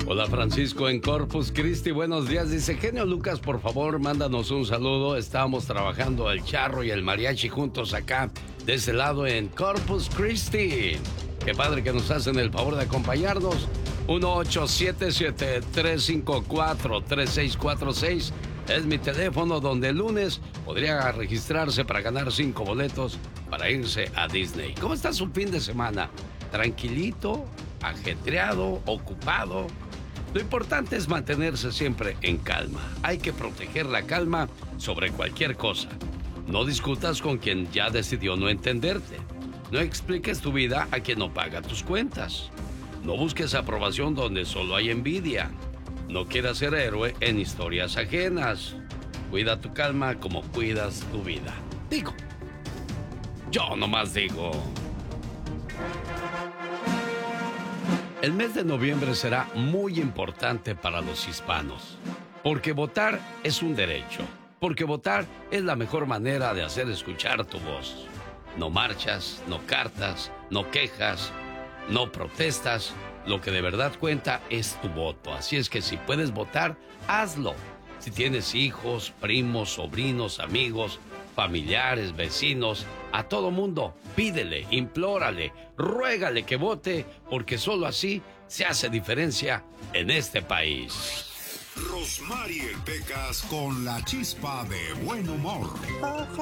Hola Francisco en Corpus Christi, buenos días. Dice, genio Lucas, por favor, mándanos un saludo. Estábamos trabajando el charro y el mariachi juntos acá, de ese lado en Corpus Christi. Qué padre que nos hacen el favor de acompañarnos. 1877-354-3646 es mi teléfono, donde el lunes podría registrarse para ganar 5 boletos para irse a Disney. ¿Cómo está su fin de semana? ¿Tranquilito? ¿Ajetreado? ¿Ocupado? Lo importante es mantenerse siempre en calma. Hay que proteger la calma sobre cualquier cosa. No discutas con quien ya decidió no entenderte. No expliques tu vida a quien no paga tus cuentas. No busques aprobación donde solo hay envidia. No quieras ser héroe en historias ajenas. Cuida tu calma como cuidas tu vida. Digo. Yo nomás digo. El mes de noviembre será muy importante para los hispanos, porque votar es un derecho, porque votar es la mejor manera de hacer escuchar tu voz. No marchas, no cartas, no quejas, no protestas. Lo que de verdad cuenta es tu voto, así es que si puedes votar, hazlo. Si tienes hijos, primos, sobrinos, amigos, familiares, vecinos, a todo mundo, pídele, implórale, ruégale que vote, porque solo así se hace diferencia en este país. Rosmarie Pecas con la chispa de buen humor.